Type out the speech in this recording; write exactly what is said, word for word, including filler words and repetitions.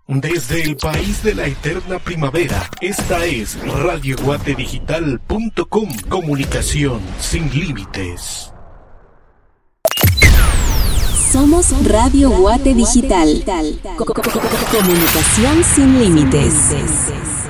Desde el país de la eterna primavera, esta es radio guate digital punto com. Comunicación sin límites. Somos Radio Guate Digital. Comunicación sin límites.